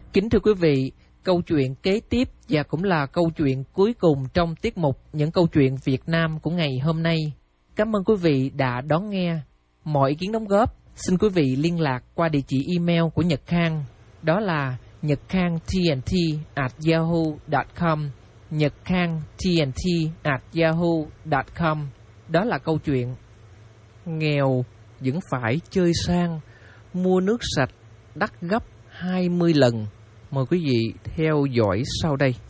Kính thưa quý vị, câu chuyện kế tiếp và cũng là câu chuyện cuối cùng trong tiết mục Những câu chuyện Việt Nam của ngày hôm nay. Cảm ơn quý vị đã đón nghe. Mọi ý kiến đóng góp, xin quý vị liên lạc qua địa chỉ email của Nhật Khang. Đó là nhậtkhangtnt@yahoo.com, nhậtkhangtnt@yahoo.com. Đó là câu chuyện nghèo vẫn phải chơi sang, mua nước sạch đắt gấp 20 lần. Mời quý vị theo dõi sau đây.